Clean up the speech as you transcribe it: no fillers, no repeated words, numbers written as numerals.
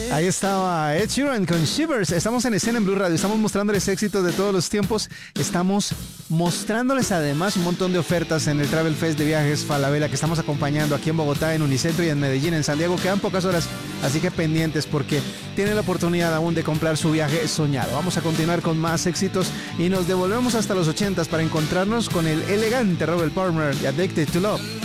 Ahí estaba Ed Sheeran con Shivers. Estamos en escena en Blue Radio. Estamos mostrándoles éxitos de todos los tiempos. Estamos mostrándoles además un montón de ofertas en el Travel Fest de Viajes Falabella que estamos acompañando aquí en Bogotá, en Unicentro y en Medellín. En San Diego quedan pocas horas, así que pendientes porque tienen la oportunidad aún de comprar su viaje soñado. Vamos a continuar con más éxitos y nos devolvemos hasta los 80s para encontrarnos con el elegante Robert Palmer y Addicted to Love.